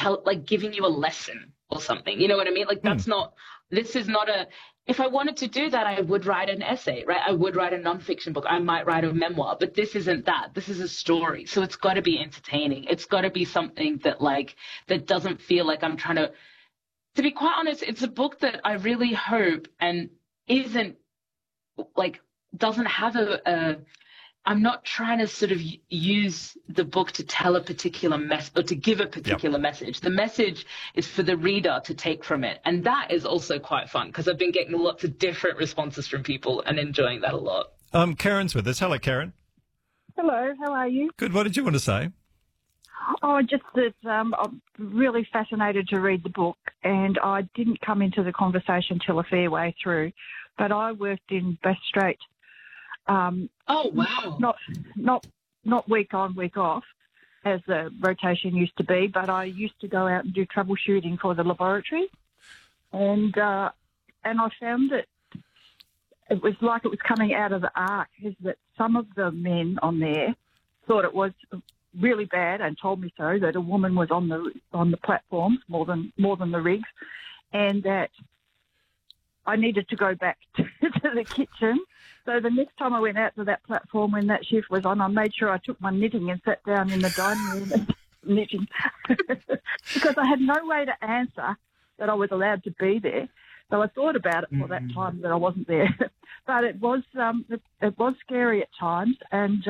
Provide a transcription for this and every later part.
like giving you a lesson or something. You know what I mean? Like this is not if I wanted to do that, I would write an essay, right? I would write a nonfiction book. I might write a memoir, but this isn't that. This is a story. So it's got to be entertaining. It's got to be something that doesn't feel like I'm trying to be quite honest, it's a book that I really hope and isn't like, doesn't have I'm not trying to sort of use the book to tell a particular message or to give a particular message. The message is for the reader to take from it. And that is also quite fun because I've been getting lots of different responses from people and enjoying that a lot. Karen's with us. Hello, Karen. Hello, how are you? Good. What did you want to say? Oh, just that I'm really fascinated to read the book, and I didn't come into the conversation till a fair way through, but I worked in Bass Strait. Oh, wow. Not week on, week off, as the rotation used to be, but I used to go out and do troubleshooting for the laboratory, and I found that it was like it was coming out of the ark, is that some of the men on there thought it was really bad and told me so, that a woman was on the platforms more than the rigs, and that I needed to go back to the kitchen. So the next time I went out to that platform when that shift was on, I made sure I took my knitting and sat down in the dining room and knitting because I had no way to answer that I was allowed to be there. So I thought about it for that time that I wasn't there. But it was scary at times, and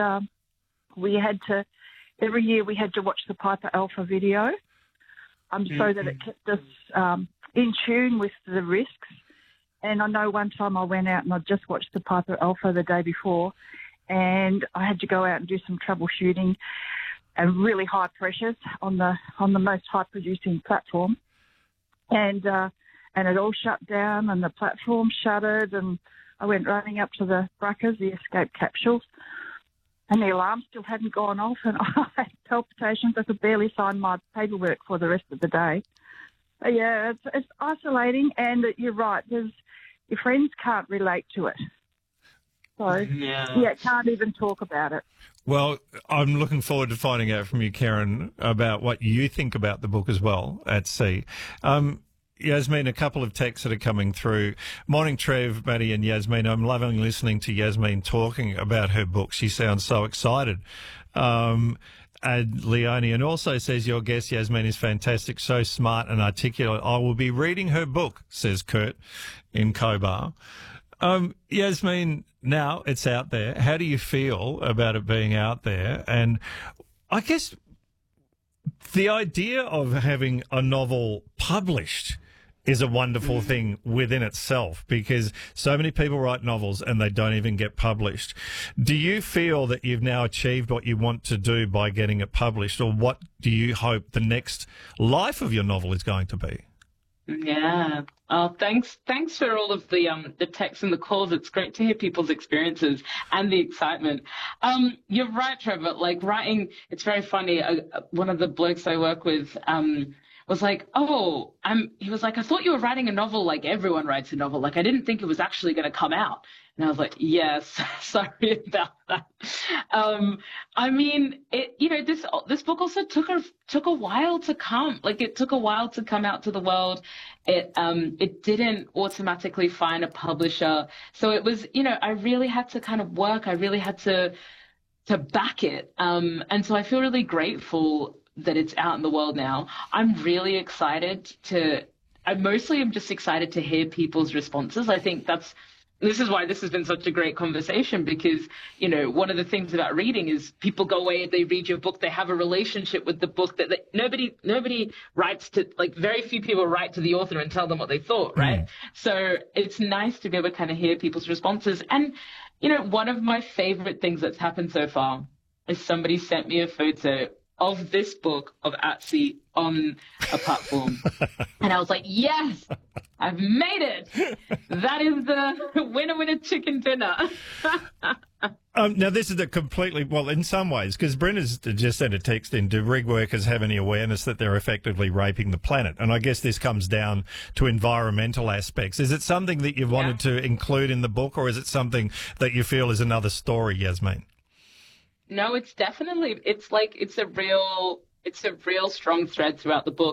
every year we had to watch the Piper Alpha video so that it kept us in tune with the risks. And I know one time I went out and I just watched the Piper Alpha the day before, and I had to go out and do some troubleshooting and really high pressures on the most high producing platform, and it all shut down and the platform shuttered, and I went running up to the Bruckers, the escape capsules, and the alarm still hadn't gone off, and I had palpitations. I could barely sign my paperwork for the rest of the day. But yeah, it's isolating, and you're right. Your friends can't relate to it. So, can't even talk about it. Well, I'm looking forward to finding out from you, Karen, about what you think about the book as well, At Sea. Yasmin, a couple of texts that are coming through. Morning, Trev, Maddie and Yasmin. I'm loving listening to Yasmin talking about her book. She sounds so excited. And Leone also says, your guest, Yasmin, is fantastic, so smart and articulate. I will be reading her book, says Kurt in Cobar. Yasmin, now it's out there. How do you feel about it being out there? And I guess the idea of having a novel published is a wonderful thing within itself, because so many people write novels and they don't even get published. Do you feel that you've now achieved what you want to do by getting it published, or what do you hope the next life of your novel is going to be? Yeah. Oh, thanks for all of the texts and the calls. It's great to hear people's experiences and the excitement. You're right, Trevor. Like writing, it's very funny. One of the blokes I work with, was like, he was like, I thought you were writing a novel like everyone writes a novel. Like, I didn't think it was actually going to come out. And I was like, yes, sorry about that. I mean, this book also took a while to come. Like, it took a while to come out to the world. It didn't automatically find a publisher. So it was, I really had to kind of work. I really had to back it. And so I feel really grateful that it's out in the world now. I'm really excited I mostly am just excited to hear people's responses. I think this is why this has been such a great conversation, because, one of the things about reading is people go away, they read your book, they have a relationship with the book that nobody writes to, like very few people write to the author and tell them what they thought, right? So it's nice to be able to kind of hear people's responses. And, one of my favorite things that's happened so far is somebody sent me a photo of this book of At Sea on a platform. And I was like, yes, I've made it. That is the winner chicken dinner. Now, this is in some ways, because Brenna's just sent a text in, do rig workers have any awareness that they're effectively raping the planet? And I guess this comes down to environmental aspects. Is it something that you wanted to include in the book, or is it something that you feel is another story, Yasmin? No, it's a real strong thread throughout the book.